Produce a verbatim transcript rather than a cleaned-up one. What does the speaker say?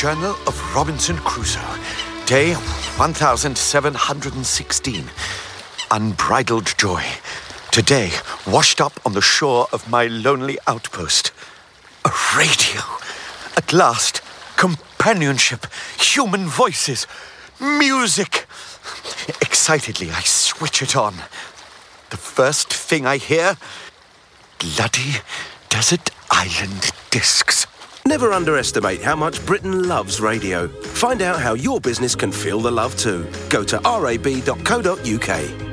Journal of Robinson Crusoe. Day one thousand seven hundred sixteen. Unbridled joy. Today, washed up on the shore of my lonely outpost. A radio. At last, companionship, human voices, music. Excitedly, I switch it on. The first thing I hear, bloody desert island discs. Never underestimate how much Britain loves radio. Find out how your business can feel the love too. Go to r a b dot co dot u k.